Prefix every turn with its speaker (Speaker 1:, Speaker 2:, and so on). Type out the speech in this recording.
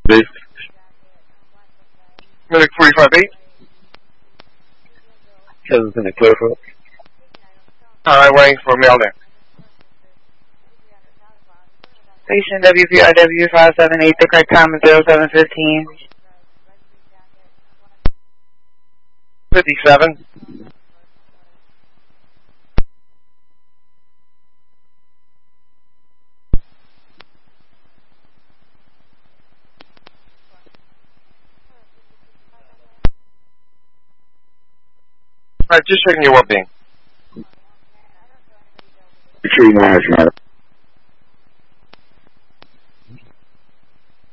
Speaker 1: This.
Speaker 2: Medic 45-8.
Speaker 1: Says it's in the clear for us.
Speaker 2: Alright, waiting for mail there.
Speaker 3: Station WPRW 578, the correct time is 0715.
Speaker 2: 57. Alright, just checking your well-being.
Speaker 1: Tree National.